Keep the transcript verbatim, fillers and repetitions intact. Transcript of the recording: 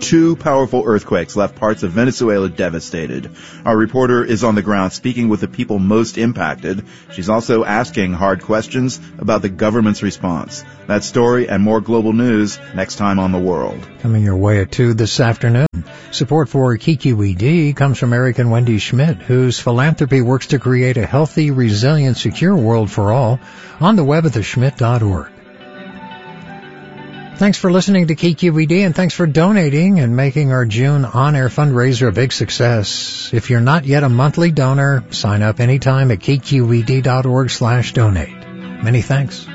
Two powerful earthquakes left parts of Venezuela devastated. Our reporter is on the ground speaking with the people most impacted. She's also asking hard questions about the government's response. That story and more global news next time on The World. Coming your way at two this afternoon. Support for K Q E D comes from Eric and Wendy Schmidt, whose philanthropy works to create a healthy, resilient, secure world for all, on the web at the schmidt dot org. Thanks for listening to K Q E D, and thanks for donating and making our June on-air fundraiser a big success. If you're not yet a monthly donor, sign up anytime at k q e d dot org slash donate. Many thanks.